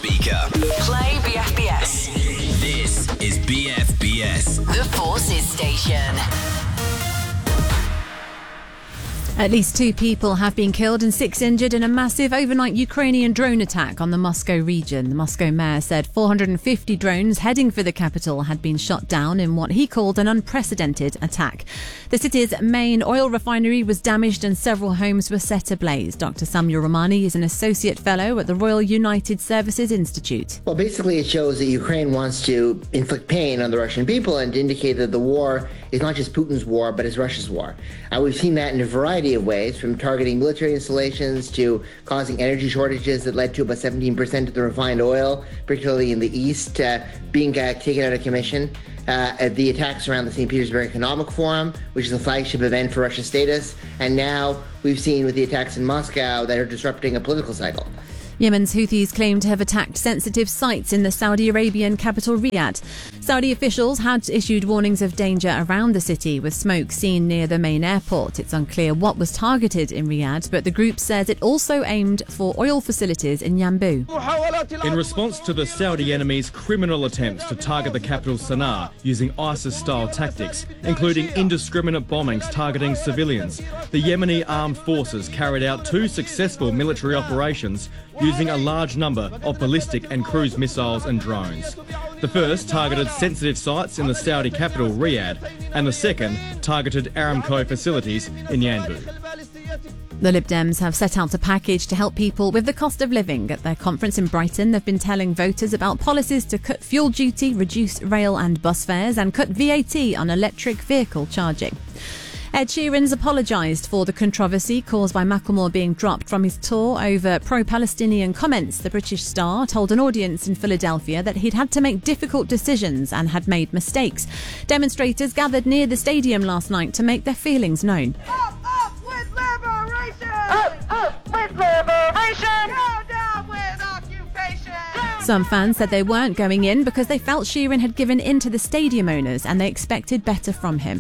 speaker. Play BFBS. This is BFBS. The Forces Station. At least 2 people have been killed and 6 injured in a massive overnight Ukrainian drone attack on the Moscow region. The Moscow mayor said 450 drones heading for the capital had been shot down in what he called an unprecedented attack. The city's main oil refinery was damaged and several homes were set ablaze. Dr. Samuel Romani is an associate fellow at the Royal United Services Institute. Well, basically it shows that Ukraine wants to inflict pain on the Russian people and to indicate that the war is not just Putin's war, but it's Russia's war. We've seen that in a variety of ways, from targeting military installations to causing energy shortages that led to about 17% of the refined oil, particularly in the east, being taken out of commission. The attacks around the St. Petersburg Economic Forum, which is a flagship event for Russia's status, and now we've seen with the attacks in Moscow that are disrupting a political cycle. Yemen's Houthis claim to have attacked sensitive sites in the Saudi Arabian capital Riyadh. Saudi officials had issued warnings of danger around the city, with smoke seen near the main airport. It's unclear what was targeted in Riyadh, but the group says it also aimed for oil facilities in Yanbu. In response to the Saudi enemy's criminal attempts to target the capital Sana'a using ISIS-style tactics, including indiscriminate bombings targeting civilians, the Yemeni armed forces carried out 2 successful military operations using a large number of ballistic and cruise missiles and drones. The first targeted sensitive sites in the Saudi capital, Riyadh, and the second targeted Aramco facilities in Yanbu. The Lib Dems have set out a package to help people with the cost of living. At their conference in Brighton, they've been telling voters about policies to cut fuel duty, reduce rail and bus fares, and cut VAT on electric vehicle charging. Ed Sheeran's apologised for the controversy caused by Macklemore being dropped from his tour over pro-Palestinian comments. The British star told an audience in Philadelphia that he'd had to make difficult decisions and had made mistakes. Demonstrators gathered near the stadium last night to make their feelings known. Up with liberation! Up with liberation! Down with occupation! Some fans said they weren't going in because they felt Sheeran had given in to the stadium owners and they expected better from him.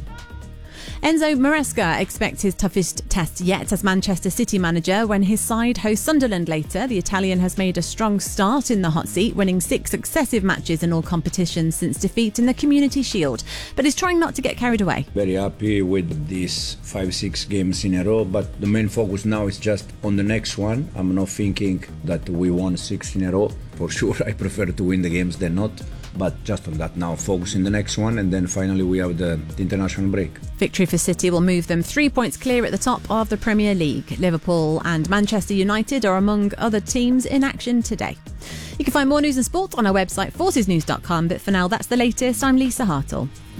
Enzo Maresca expects his toughest test yet as Manchester City manager when his side hosts Sunderland later. The Italian has made a strong start in the hot seat, winning 6 successive matches in all competitions since defeat in the Community Shield, but is trying not to get carried away. Very happy with these 5-6 games in a row, but the main focus now is just on the next one. I'm not thinking that we won 6 in a row. For sure, I prefer to win the games than not. But just on that now, focus in the next one, and then finally we have the international break. Victory for City will move them 3 points clear at the top of the Premier League. Liverpool and Manchester United are among other teams in action today. You can find more news and sport on our website, forcesnews.com, but for now, that's the latest. I'm Lisa Hartle.